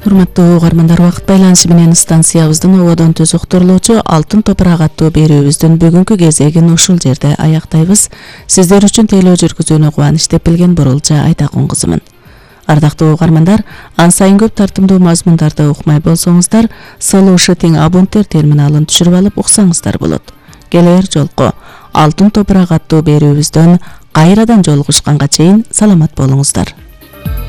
Урматтуу угармандар, убакыт байланышы менен станциябыздын ободон түз уктурулуучу Алтын топурак аттуу берүүбүздүн бүгүнкү кезегин ушул жерде аяктайбыз. Сиздер үчүн тейлөө жүргүзүүнү кубаныч деп билген Бурулча Айтакун кызымын. Ардактуу угармандар, ан сайын көп тартымдуу мазмундарды укмай болсоңуздар, Solution абонттер терминалын түшүрүп алып уксаңыздар болот. Келер жолку Алтын топурак аттуу берүүбүздөн кайрадан жолугушканга чейин саламат болуңуздар.